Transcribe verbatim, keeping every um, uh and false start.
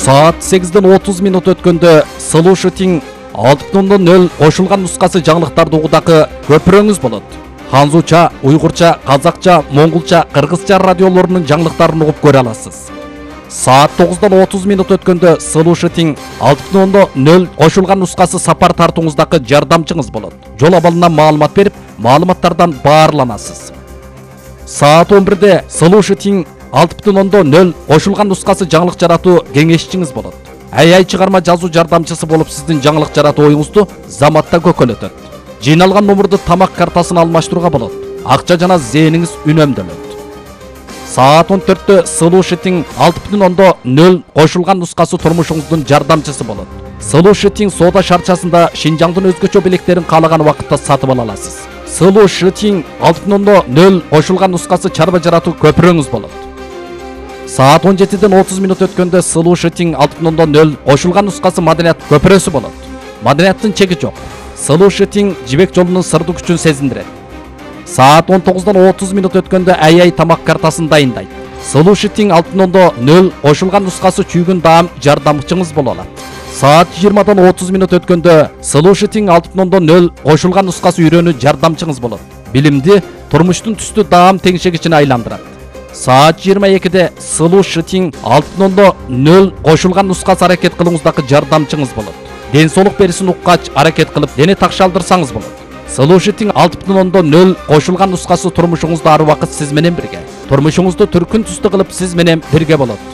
Saat сегизден отуз минут өткөндө Слушатиң алты бүтүн нөл кошулган нускасы жаңылыктарды угудагы көпүрөңүз болот. Ханзуча, уйгурча, казакча, монголча, кыргызча радиолорунун жаңылыктарын угуп көрө аласыз. Saat тогуздон отуз минут өткөндө Слушатиң алты бүтүн нөл кошулган нускасы сапар тартууңуздагы жардамчыңыз болот. Жол абалынан маалымат берип, маалыматтардан баарланасыз. Saat он бирде Слушатиң алты бүтүн нөл кошулган нускасы жаңылык жаратуу кеңешчиңиз болот. Ай-ай чыгарма жазуу жардамчысы болуп сиздин жаңылык жаратуу оюңузду заматта көкөлөтөт. Жыйналган номурду тамак картасына алмаштырууга болот. Акча жана зээниңиз үнөмдөлөт. Saat он төрттө Слушатиң алты бүтүн нөл кошулган нускасы турмушуңуздун жардамчысы болот. Слушатиң соода шарчасында Шинжаңдын өзгөчө белектерин каалаган убакытта сатып ала аласыз. Слушатиң алты бүтүн нөл кошулган нускасы чарба жаратуу көпүрөңүз болот. Saat он жетиден отуз минут өткөндө Слушатиң алты бүтүн нөл кошулган нускасы маданият көпүрөсү болот. Маданияттын чеги жок. Слушатиң жибек жолунун сырдуу күчүн сезиндирет. Saat он тогуздон отуз минут өткөндө ай-ай тамак картасын дайындайт. Слушатиң алты бүтүн нөл кошулган нускасы чүйгүн даам жардамчыңыз боло алат. Saat жыйырмадан отуз минут өткөндө Слушатиң алты бүтүн нөл кошулган нускасы үйрөнүү жардамчыңыз болот. Билимди турмуштун түстүү даам теңшегичине айландырат. Saat жыйырма экиде Слушатиң алты бүтүн нөл кошулган нускасы аракет кылууңуздагы жардамчыңыз болот. Ден соолук берисин уккач аракет кылып, дене такшалдырсаңыз болот. Слушатиң алты бүтүн нөл кошулган нускасы турмушуңузда ар убакыт сиз менен бирге. Турмушуңузду түркүн түстүү кылып сиз менен бирге болот.